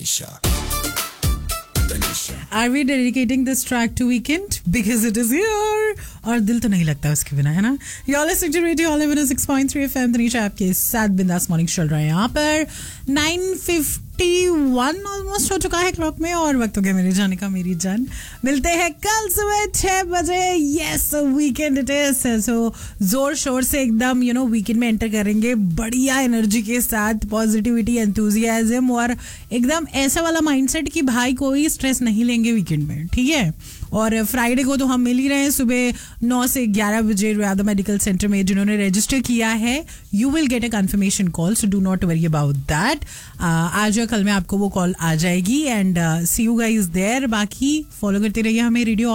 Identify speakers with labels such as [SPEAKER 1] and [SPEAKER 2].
[SPEAKER 1] Tanisha.
[SPEAKER 2] Are we dedicating this track to weekend? Because it is here. और दिल तो नहीं लगता उसके बिना, है ना? You're listening to Radio Olive 6.3 FM. Tanisha आपके साथ बिंदास मॉर्निंग चल रहा है यहाँ पर. 9:51 ऑलमोस्ट हो चुका है क्लॉक में और वक्त हो गया मेरे जाने का. मेरी जान मिलते हैं कल सुबह 6 बजे. Yes, weekend it is. सो जोर शोर से एकदम वीकेंड में एंटर करेंगे बढ़िया एनर्जी के साथ, पॉजिटिविटी, एंथुजियाज्म और एकदम ऐसा वाला माइंडसेट कि भाई कोई स्ट्रेस नहीं लेंगे वीकेंड में, ठीक है? और फ्राइडे को तो हम मिल ही रहे हैं सुबह 9 से 11 बजे रुयादा मेडिकल सेंटर में. जिन्होंने रजिस्टर किया है you will get a confirmation call, so do not worry about that. आज या कल में आपको वो कॉल आ जाएगी. And C you guys there. बाकी फॉलो करते रहिए हमें रेडियो